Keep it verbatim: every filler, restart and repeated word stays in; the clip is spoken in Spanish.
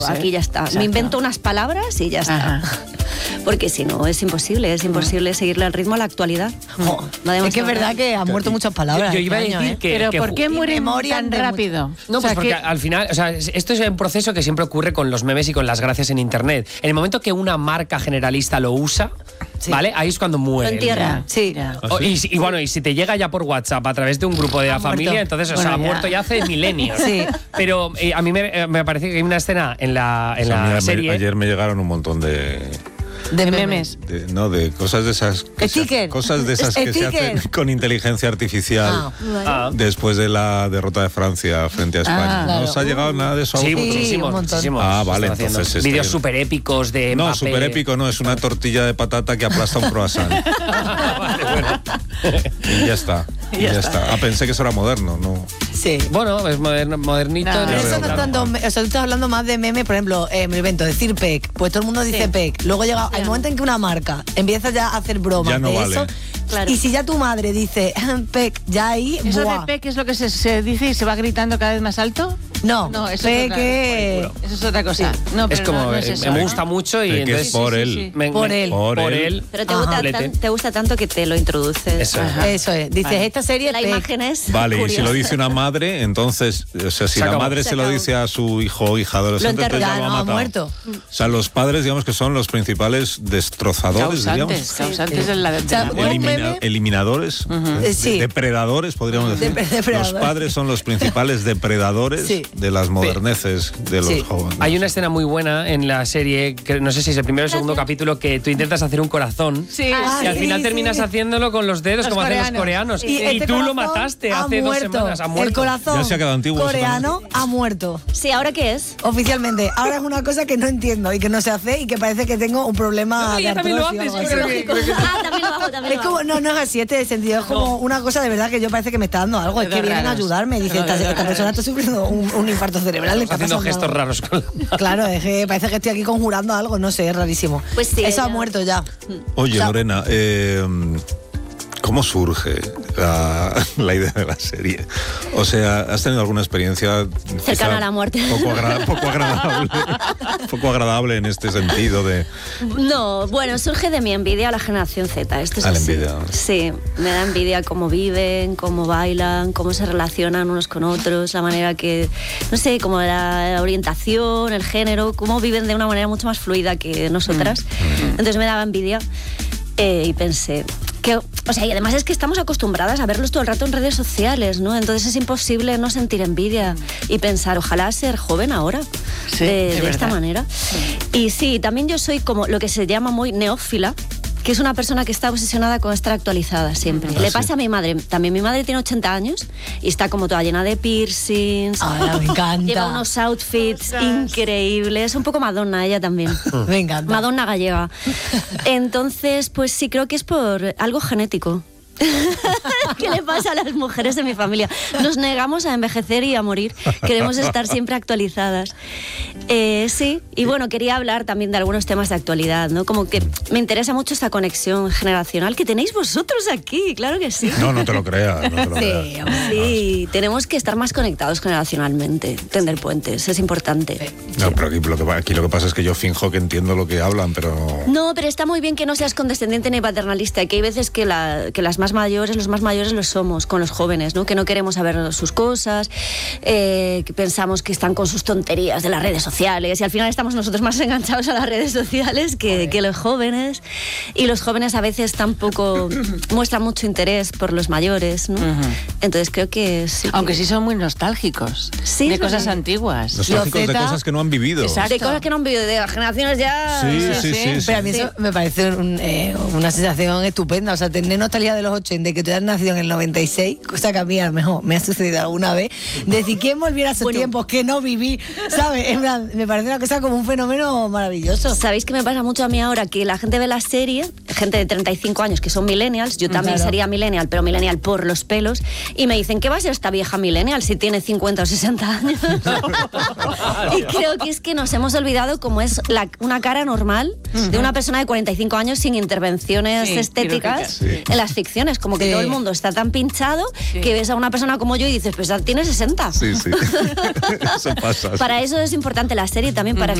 Aquí ya está. Exacto. Me invento unas palabras y ya está. Ajá. Porque si no, es imposible, es imposible seguirle el ritmo a la actualidad. Oh, no es que es verdad que han muerto muchas palabras. Yo, yo iba a decir año, ¿eh? que... Pero que ¿por qué mueren tan rápido? No, o sea, pues porque que... al final, o sea, esto es un proceso que siempre ocurre con los memes y con las gracias en internet. En el momento que una marca generalista lo usa, sí. ¿vale? Ahí es cuando muere. Lo entierra. Sí. O, y, y bueno, y si te llega ya por WhatsApp a través de un grupo de la familia, muerto. entonces, o bueno, sea, ha ya. muerto ya hace milenios. Sí. Pero eh, a mí me, me parece que hay una escena en la, en o sea, la mira, serie... Me, ayer me llegaron un montón de... De memes. De, no, de cosas de esas que, se, cosas de esas que se hacen con inteligencia artificial ah, ah. después de la derrota de Francia frente a España. Ah, claro. ¿No os ha llegado nada de eso? Sí, a muchísimos, muchísimos. Ah, vale, entonces... Este, vídeos súper épicos de No, Mbappé. súper épico no, es una tortilla de patata que aplasta un croissant. Vale, bueno. Y ya está. Y ya, ya está. está. Ah, pensé que eso era moderno, ¿no? Sí. Bueno, es moderno, modernito. No, no, eso no claro. tanto, o sea, tú estás hablando más de meme, por ejemplo, eh, me invento, decir P E C, pues todo el mundo dice sí. P E C. Luego llega el momento en que una marca empieza ya a hacer bromas no de vale. eso. Claro. Y si ya tu madre dice P E C, ya ahí. ¿Eso ¡buah! de P E C es lo que se, se dice y se va gritando cada vez más alto? No, no eso P E C es otra, que... eso es otra cosa. Sí. No, pero es como, no, no es eso, me ¿eh? gusta mucho y P E C entonces... es por sí, él. sí, sí. Me, por me, él. Por, por él. él. Pero te gusta, tan, te gusta tanto que te lo introduces. Eso es. Eso es. Dices, vale. Esta serie la P E C. imagen es Vale, curiosa. y si lo dice una madre, entonces, o sea, si Se la acabó. madre se, Se lo acabó. dice a su hijo o hija adolescente, Lo entonces ya enterra, lo ha no, ha matado. muerto. O sea, los padres, digamos que son los principales destrozadores, Causantes, digamos. causantes sí. de la, de O sea, la un Elimina, meme- eliminadores, Uh-huh. de- Sí. depredadores, podríamos decir. Dep- depredadores. Los padres son los principales depredadores Sí. de las moderneces de los Sí. jóvenes. Hay una escena muy buena en la serie, que no sé si es el primero o el segundo capítulo, que tú intentas hacer un corazón Sí. Ah, y al sí, final sí. terminas haciéndolo con los dedos, Los como hacen los coreanos. coreanos. Y Y, este tú lo corazón mataste ha hace muerto. dos semanas. Ha muerto. El corazón Ya se ha quedado antiguo eso coreano también. ha muerto. Sí, ¿ahora qué es? Oficialmente. Ahora es una cosa que no entiendo y que no se hace y que parece que tengo un problema No, de ya también lo artrosis o haces, algo yo así. creo que- Ah, también lo hago, también Es lo como, hago. no, no es así, este sentido, es como una cosa de verdad que yo parece que me está dando algo, es De que vienen a raros. ayudarme, dice, No, esta, de esta raros. persona está sufriendo un, un infarto cerebral, le está Haciendo pasando gestos algo. raros con la... Claro, es que parece que estoy aquí conjurando algo, no sé, es rarísimo. Pues sí, Eso ella- ha muerto ya. Oye, O sea- Lorena, eh, ¿cómo surge la, la idea de la serie? O sea, ¿has tenido alguna experiencia Cercana quizá a la muerte. Poco, agra- poco agradable, poco agradable en este sentido de... No, bueno, surge de mi envidia a la generación Z. Esto es A la así. envidia. Sí, me da envidia cómo viven, cómo bailan, cómo se relacionan unos con otros, la manera que, no sé, como la orientación, el género, cómo viven de una manera mucho más fluida que nosotras. Entonces me daba envidia eh, y pensé que, o sea, y además es que estamos acostumbradas a verlos todo el rato en redes sociales, ¿no? Entonces es imposible no sentir envidia y pensar, ojalá ser joven ahora, Sí, de, es de esta verdad. manera. Y sí, también yo soy como lo que se llama muy neófila, que es una persona que está obsesionada con estar actualizada siempre. Ah, Le sí. pasa a mi madre también. Mi madre tiene ochenta años y está como toda llena de piercings. Ahora me encanta. Lleva unos outfits increíbles. Un poco Madonna ella también. Me encanta. Madonna gallega. Entonces, pues sí, creo que es por algo genético. ¿Qué le pasa a las mujeres de mi familia? Nos negamos a envejecer y a morir. Queremos estar siempre actualizadas. Eh, sí, y bueno, quería hablar también de algunos temas de actualidad, ¿no? Como que me interesa mucho esta conexión generacional que tenéis vosotros aquí, claro que sí. No, no te lo creas, no te lo Sí, creas. hombre. Sí, tenemos que estar más conectados generacionalmente, tender puentes, es importante. No, pero aquí lo, que, aquí lo que pasa es que yo finjo que entiendo lo que hablan, pero... No, pero está muy bien que no seas condescendiente ni paternalista, que hay veces que, la, que las más mayores, los más mayores los somos con los jóvenes, ¿no? Que no queremos saber sus cosas, eh, que pensamos que están con sus tonterías de las redes sociales y al final estamos nosotros más enganchados a las redes sociales que, que los jóvenes, y los jóvenes a veces tampoco muestran mucho interés por los mayores, ¿no? Ujú. Entonces creo que sí. que- Aunque sí son muy nostálgicos. Sí, de es cosas verdad. antiguas. Nostálgicos de Zeta- cosas que no han vivido. Exacto. De cosas que no han vivido, de las generaciones ya... Sí, sí, sí, sí. Pero a mí eso me parece un, eh, una sensación estupenda. O sea, tener nostalgia de los ochenta, de que tú hayas nacido en el noventa y seis, cosa que a mí a lo mejor me ha sucedido alguna vez. Decir, ¿quién volviera a esos Bueno. tiempos que no viví? ¿Sabes? En plan, me parece una cosa como un fenómeno maravilloso. ¿Sabéis que me pasa mucho a mí ahora? Que la gente ve la serie gente de treinta y cinco años que son millennials, yo también Claro. sería millennial, pero millennial por los pelos, y me dicen, ¿qué va a ser esta vieja millennial si tiene cincuenta o sesenta años? Y creo que es que nos hemos olvidado cómo es la- una cara normal de una persona de cuarenta y cinco años sin intervenciones Sí, estéticas quirúrgicas. en las ficciones, como que Sí. todo el mundo está tan pinchado que ves a una persona como yo y dices, pues ya tiene sesenta. Sí, sí. Eso pasa. sí. Para eso es importante la serie también, para